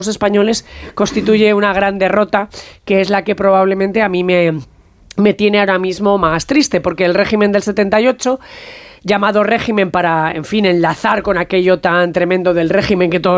españoles constituye una gran derrota, que es la que probablemente a mí me tiene ahora mismo más triste, porque el régimen del 78, llamado régimen para, en fin, enlazar con aquello tan tremendo del régimen que todos